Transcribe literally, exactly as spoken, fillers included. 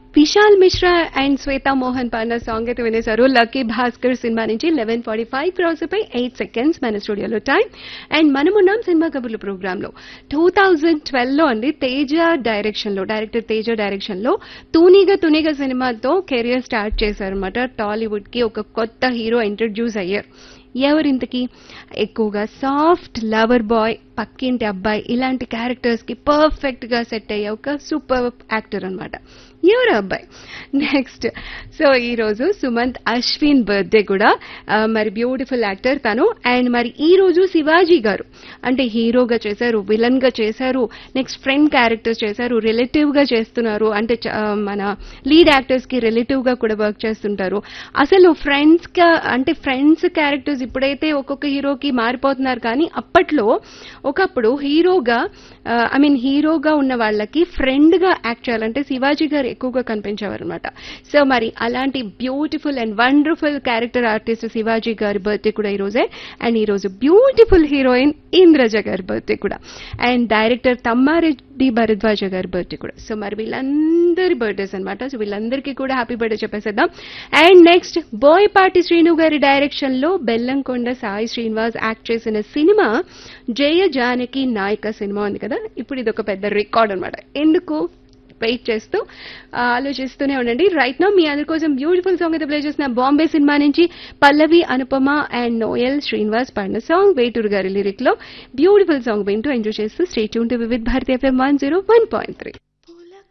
Vishal Mishra and Shweta Mohan పాడిన song అయితే వినేశారు. Lucky Bhaskar cinema నుంచి లెవెన్ ఫార్టీ ఫైవ్ క్రాస్ పై ఎయిట్ సెకండ్స్ మన స్టూడియోలో టైం. అండ్ మనమున్నాం సినిమా కబుర్లు ప్రోగ్రామ్ లో. టూ థౌజండ్ ట్వెల్వ్ లో అండి తేజ డైరెక్షన్ లో డైరెక్టర్ తేజ డైరెక్షన్ లో తూనిగా తునిగా సినిమాతో కెరియర్ స్టార్ట్ చేశారనమాట. టాలీవుడ్ కి ఒక కొత్త హీరో ఇంట్రడ్యూస్ అయ్యారు. ఎవరింతకి ఎక్కువగా సాఫ్ట్ లవర్ బాయ్, పక్కింటి అబ్బాయి ఇలాంటి క్యారెక్టర్స్ కి పర్ఫెక్ట్ గా సెట్ అయ్యే ఒక సూపర్ యాక్టర్ అనమాట. ఎవరు అబ్బాయి? నెక్స్ట్ సో ఈ రోజు సుమంత్ అశ్విన్ బర్త్డే కూడా. మరి బ్యూటిఫుల్ యాక్టర్ తను. అండ్ మరి ఈ రోజు శివాజీ గారు అంటే హీరోగా చేశారు, విలన్ గా చేశారు, నెక్స్ట్ ఫ్రెండ్ క్యారెక్టర్స్ చేశారు, రిలేటివ్ గా చేస్తున్నారు. అంటే మన లీడ్ యాక్టర్స్ కి రిలేటివ్ గా కూడా వర్క్ చేస్తుంటారు. అసలు ఫ్రెండ్స్ గా అంటే ఫ్రెండ్స్ క్యారెక్టర్స్ ఇప్పుడైతే ఒక్కొక్క హీరోకి మారిపోతున్నారు, కానీ అప్పట్లో ఒకప్పుడు హీరోగా ఐ మీన్ హీరోగా ఉన్న వాళ్ళకి ఫ్రెండ్ గా యాక్ట్ చేయాలంటే శివాజీ గారు ఎక్కువగా కనిపించేవారు అనమాట. సో మరి అలాంటి beautiful and wonderful character artist Shivaji గారి బర్త్డే కూడా ఈ రోజే. అండ్ ఈ రోజు బ్యూటిఫుల్ హీరోయిన్ ఇంద్రజ గారి బర్త్డే కూడా. అండ్ డైరెక్టర్ తమ్మారెడ్డి భరద్వాజ గారి బర్త్డే కూడా. సో మరి వీళ్ళందరి బర్త్డేస్ అనమాట. సో వీళ్ళందరికీ కూడా happy birthday చెప్పేసేద్దాం. And next Boyapati Srinu గారి డైరెక్షన్ లో బెల్లంకొండ సాయి శ్రీనివాస్ యాక్ట్ చేసిన సినిమా జయ జానకి నాయక సినిమా ఉంది కదా. ఇప్పుడు ఇది ఒక పెద్ద రికార్డ్ అనమాట. ఎందుకు వెయిట్ చేస్తూ ఆలోచిస్తూనే ఉండండి. రైట్ నౌ మీ అందరి కోసం బ్యూటిఫుల్ సాంగ్ అయితే ప్లే చేసిన బాంబే సినిమా నుంచి పల్లవి అనుపమ అండ్ నోయల్ శ్రీనివాస్ పాడిన సాంగ్ వేటూరు గారి లిరిక్ లో బ్యూటిఫుల్ సాంగ్ వింటూ ఎంజాయ్ చేస్తూ stay tune to Vividh Bharati FM one zero one point three.